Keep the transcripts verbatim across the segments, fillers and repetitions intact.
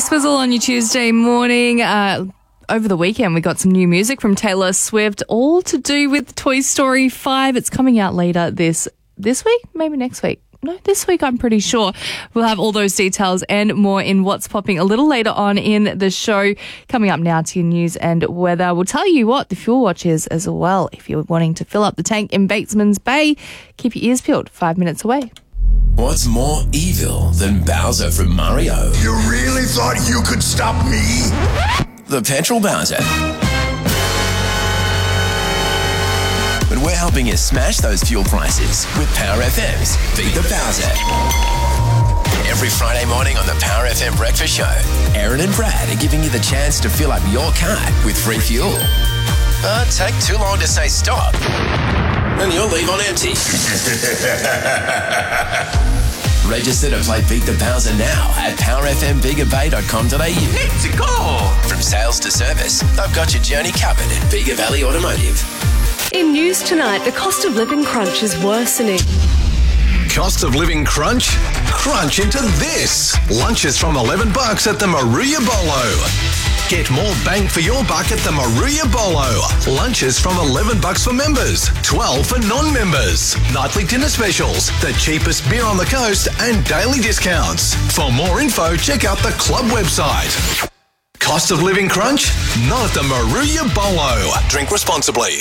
Swizzle on your Tuesday morning. Uh, over the weekend, we got some new music from Taylor Swift, all to do with Toy Story five. It's coming out later this this week, maybe next week. No, this week I'm pretty sure. We'll have all those details and more in What's Popping a little later on in the show. Coming up now to your news and weather. We'll tell you what the fuel watch is as well. If you're wanting to fill up the tank in Batesman's Bay, keep your ears peeled. Five minutes away. What's more evil than Bowser from Mario? You really thought you could stop me? The Petrol Bowser. But we're helping you smash those fuel prices with Power F M's Beat the Bowser. Every Friday morning on the Power F M Breakfast Show, Aaron and Brad are giving you the chance to fill up your car with free fuel. But take too long to say stop, and you'll leave on empty. Register to play Beat the Bowser now at power f m bega bay dot com dot a u. Let's go! From sales to service, they've got your journey covered at Bega Valley Automotive. In news tonight, the cost of living crunch is worsening. Cost of living crunch? Crunch into this. Lunches from eleven bucks at the Maruya Bolo. Get more bang for your buck at the Maruya Bolo. Lunches from eleven bucks for members, twelve for non-members. Nightly dinner specials, the cheapest beer on the coast, and daily discounts. For more info, check out the club website. Cost of living crunch? Not at the Maruya Bolo. Drink responsibly.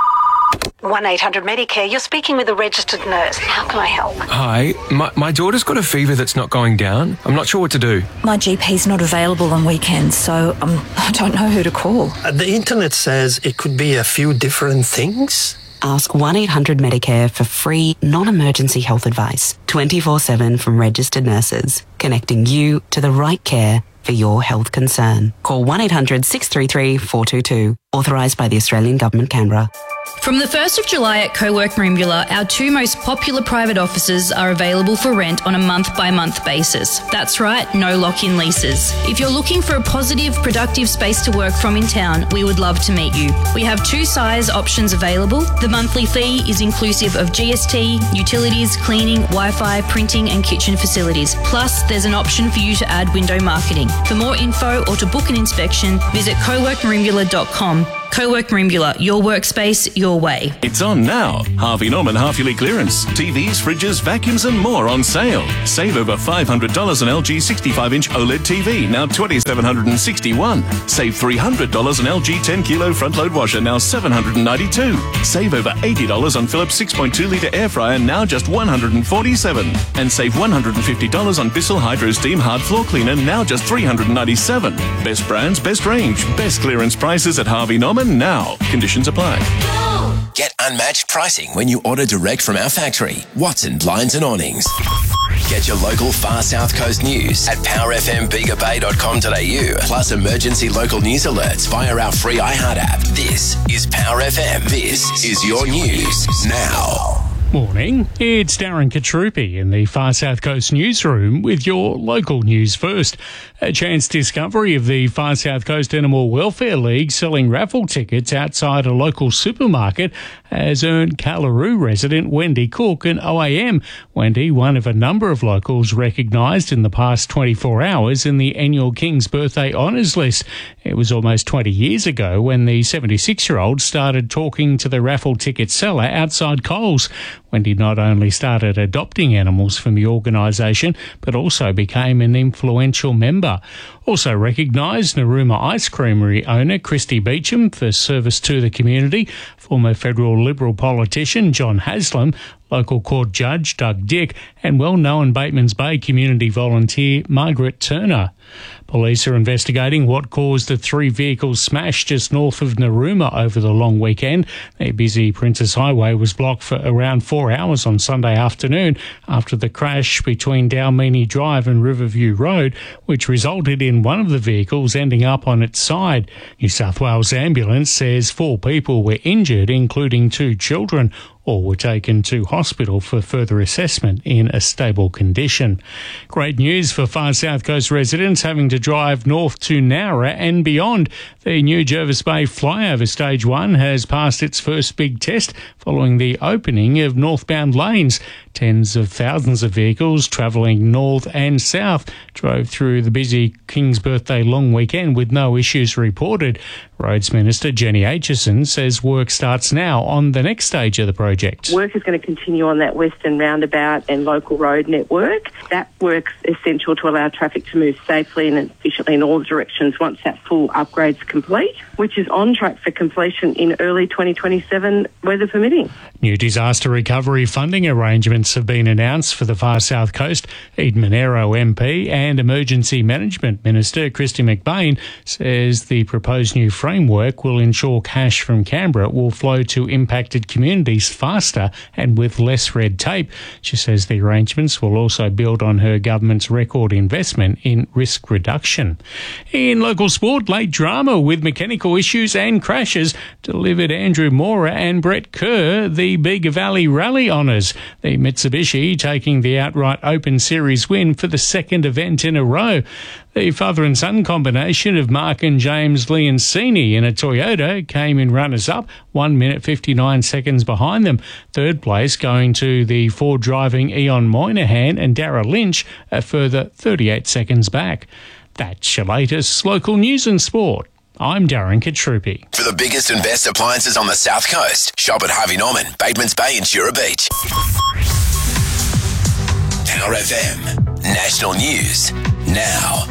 one eight hundred Medicare, you're speaking with a registered nurse. How can I help? Hi, my, my daughter's got a fever that's not going down. I'm not sure what to do. My G P's not available on weekends, so um, I don't know who to call. Uh, the internet says it could be a few different things. Ask one eight hundred Medicare for free, non-emergency health advice, twenty-four seven from registered nurses, connecting you to the right care for your health concern. Call one eight hundred six three three four two two, authorised by the Australian Government, Canberra. From the first of July at Cowork Merimbula, our two most popular private offices are available for rent on a month-by-month basis. That's right, no lock-in leases. If you're looking for a positive, productive space to work from in town, we would love to meet you. We have two size options available. The monthly fee is inclusive of G S T, utilities, cleaning, Wi-Fi, printing and kitchen facilities. Plus, there's an option for you to add window marketing. For more info or to book an inspection, visit cowork merimbula dot com. Cowork Merimbula, your workspace, your way. It's on now. Harvey Norman half-yearly clearance. T Vs, fridges, vacuums and more on sale. Save over five hundred dollars on L G sixty-five inch OLED T V, now two thousand seven hundred sixty-one dollars. Save three hundred dollars on L G ten kilo front-load washer, now seven hundred ninety-two dollars. Save over eighty dollars on Philips six point two litre air fryer, now just one hundred forty-seven dollars. And save one hundred fifty dollars on Bissell Hydro Steam hard floor cleaner, now just three hundred ninety-seven dollars. Best brands, best range, best clearance prices at Harvey Norman now. Conditions apply. Get unmatched pricing when you order direct from our factory, Watson Blinds and Awnings. Get your local Far South Coast news at power f m bega bay dot com dot a u, plus emergency local news alerts via our free iHeart app. This is Power F M. This is your news now. Morning, it's Darren Katrupi in the Far South Coast newsroom with your local news first. A chance discovery of the Far South Coast Animal Welfare League selling raffle tickets outside a local supermarket has earned Callaroo resident Wendy Cook an O A M. Wendy, one of a number of locals recognised in the past twenty-four hours in the annual King's Birthday Honours List. It was almost twenty years ago when the seventy-six-year-old started talking to the raffle ticket seller outside Coles. Wendy not only started adopting animals from the organisation, but also became an influential member. Also recognised, Narooma Ice Creamery owner Christy Beecham for service to the community, former federal Liberal politician John Haslam, local court judge Doug Dick, and well-known Batemans Bay community volunteer Margaret Turner. Police are investigating what caused the three vehicles smash just north of Narooma over the long weekend. The busy Princess Highway was blocked for around four hours on Sunday afternoon after the crash between Dalmeany Drive and Riverview Road, which resulted in one of the vehicles ending up on its side. New South Wales Ambulance says four people were injured, including two children. All were taken to hospital for further assessment in a stable condition. Great news for Far South Coast residents having to drive north to Nowra and beyond. The new Jervis Bay flyover Stage one has passed its first big test following the opening of northbound lanes. Tens of thousands of vehicles travelling north and south drove through the busy King's Birthday long weekend with no issues reported. Roads Minister Jenny Aitchison says work starts now on the next stage of the project. Work is going to continue on that western roundabout and local road network. That work's essential to allow traffic to move safely and efficiently in all directions once that full upgrade's complete, which is on track for completion in early twenty twenty-seven, weather permitting. New disaster recovery funding arrangements have been announced for the Far South Coast. Ed Monero M P and Emergency Management Minister Christy McBain says the proposed new framework will ensure cash from Canberra will flow to impacted communities faster and with less red tape. She says the arrangements will also build on her government's record investment in risk reduction. In local sport, late drama with mechanical issues and crashes delivered Andrew Mora and Brett Kerr the Bega Valley Rally honours. The Mitsubishi taking the outright Open Series win for the second event in a row. The father and son combination of Mark and James Leoncini in a Toyota came in runners-up, one minute fifty-nine seconds behind them. Third place going to the Ford driving Eon Moynihan and Darragh Lynch, a further thirty-eight seconds back. That's your latest local news and sport. I'm Darren Katrupi. For the biggest and best appliances on the South Coast, shop at Harvey Norman, Batemans Bay and Jura Beach. Power F M. National News now.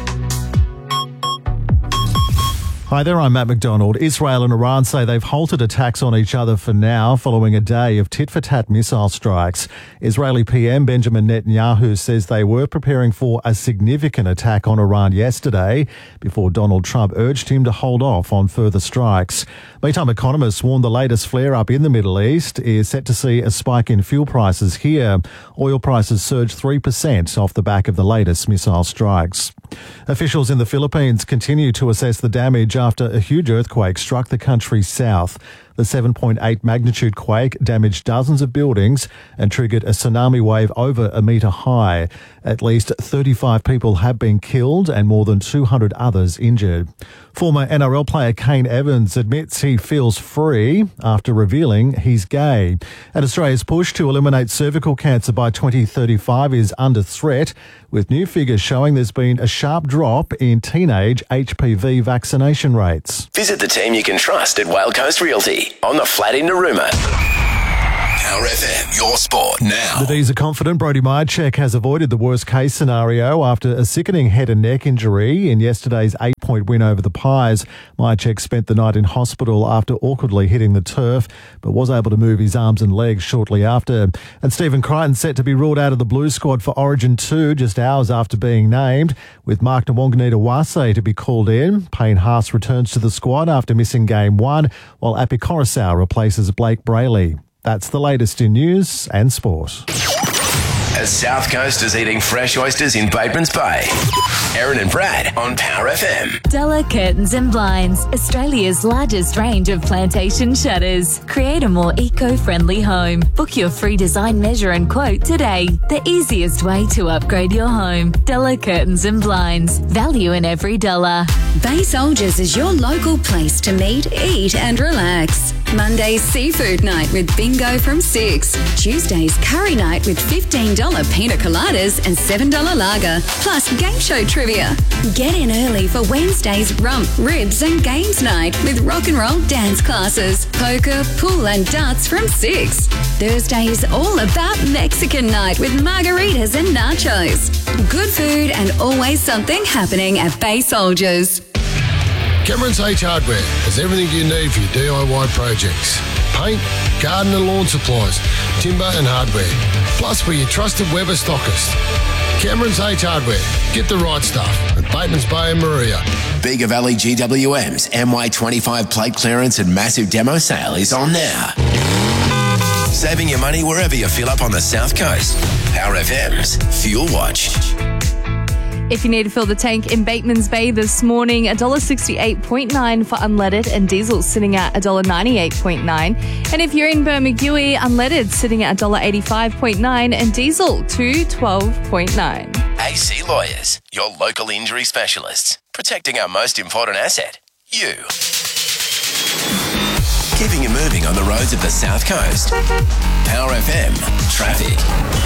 Hi there, I'm Matt McDonald. Israel and Iran say they've halted attacks on each other for now following a day of tit-for-tat missile strikes. Israeli P M Benjamin Netanyahu says they were preparing for a significant attack on Iran yesterday before Donald Trump urged him to hold off on further strikes. Meantime, economists warn the latest flare-up in the Middle East is set to see a spike in fuel prices here. Oil prices surged three percent off the back of the latest missile strikes. Officials in the Philippines continue to assess the damage after a huge earthquake struck the country's south. The seven point eight magnitude quake damaged dozens of buildings and triggered a tsunami wave over a metre high. At least thirty-five people have been killed and more than two hundred others injured. Former N R L player Kane Evans admits he feels free after revealing he's gay. And Australia's push to eliminate cervical cancer by twenty thirty-five is under threat, with new figures showing there's been a sharp drop in teenage H P V vaccination rates. Visit the team you can trust at Whale Coast Realty on the flat in Narooma. Power F M, your sport now. The D's are confident Brody Myercheck has avoided the worst case scenario after a sickening head and neck injury in yesterday's eight-point win over the Pies. Myercheck spent the night in hospital after awkwardly hitting the turf, but was able to move his arms and legs shortly after. And Stephen Crichton set to be ruled out of the Blues squad for Origin two just hours after being named, with Mark Nwanganita-Wase to be called in. Payne Haas returns to the squad after missing game one, while Api Coruscant replaces Blake Brayley. That's the latest in news and sport. As South Coast is eating fresh oysters in Batemans Bay. Aaron and Brad on Power F M. Della Curtains and Blinds, Australia's largest range of plantation shutters. Create a more eco-friendly home. Book your free design measure and quote today. The easiest way to upgrade your home. Della Curtains and Blinds. Value in every dollar. Bay Soldiers is your local place to meet, eat and relax. Monday's seafood night with bingo from six. Tuesday's curry night with fifteen dollars pina coladas and seven dollars lager, plus game show trivia. Get in early for Wednesday's rump, ribs and games night with rock and roll dance classes, poker, pool and darts from six. Thursday is all about Mexican night with margaritas and nachos. Good food and always something happening at Bay Soldiers. Cameron's H Hardware has everything you need for your D I Y projects. Paint, garden and lawn supplies, timber and hardware. Plus, we're your trusted Weber stockist. Cameron's H Hardware. Get the right stuff at Batemans Bay and Maria. Bega Valley G W M's M Y twenty-five plate clearance and massive demo sale is on now. Saving your money wherever you fill up on the South Coast. Power F M's Fuel Watch. If you need to fill the tank in Batemans Bay this morning, one dollar sixty-eight point nine for unleaded and diesel sitting at one dollar ninety-eight point nine. And if you're in Bermagui, unleaded sitting at one dollar eighty-five point nine and diesel two dollars twelve point nine. A C Lawyers, your local injury specialists. protecting our most important asset, you. Keeping you moving on the roads of the South Coast. Power F M Traffic.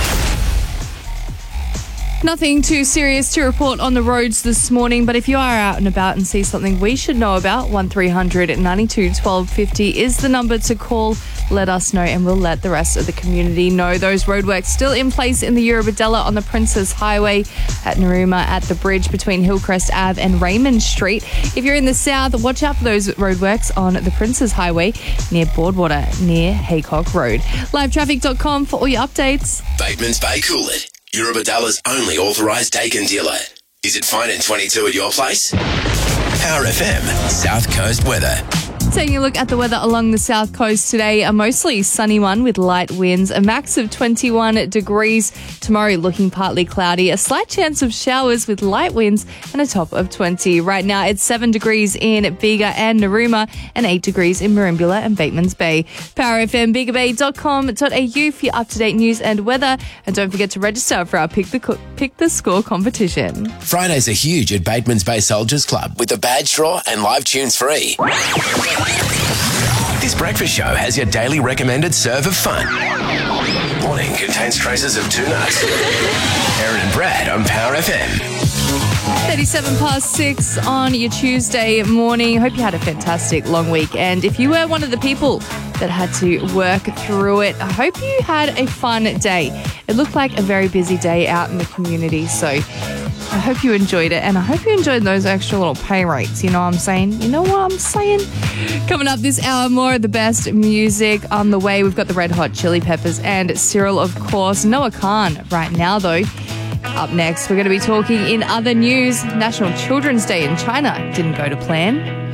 Nothing too serious to report on the roads this morning, but if you are out and about and see something we should know about, one three hundred ninety-two twelve fifty is the number to call. Let us know and we'll let the rest of the community know. Those roadworks still in place in the Eurobodella on the Princes Highway, at Narooma, at the bridge between Hillcrest Ave and Raymond Street. If you're in the south, watch out for those roadworks on the Princes Highway near Boardwater, near Haycock Road. live traffic dot com for all your updates. Bateman's Bay Coolid, Eurobodella's only authorised Dakin dealer. Is it fine in twenty-two at your place? Power F M South Coast weather. Taking a look at the weather along the south coast today, a mostly sunny one with light winds, a max of twenty-one degrees. Tomorrow looking partly cloudy, a slight chance of showers with light winds and a top of twenty. Right now it's seven degrees in Bega and Narooma and eight degrees in Merimbula and Bateman's Bay. Power F M bega bay dot com dot a u for your up-to-date news and weather. And don't forget to register for our Pick the, Co- Pick the Score competition. Fridays are huge at Bateman's Bay Soldiers Club with the badge draw and live tunes free. This breakfast show has your daily recommended serve of fun. Morning contains traces of two nuts. Aaron and Brad on Power F M. thirty-seven past six on your Tuesday morning. Hope you had a fantastic long weekend. If you were one of the people that had to work through it, I hope you had a fun day. It looked like a very busy day out in the community, so I hope you enjoyed it, and I hope you enjoyed those extra little pay rates. You know what I'm saying? You know what I'm saying? Coming up this hour, more of the best music on the way. We've got the Red Hot Chili Peppers and Cyril, of course. Noah Khan right now, though. Up next, we're going to be talking in other news. National Children's Day in China didn't go to plan.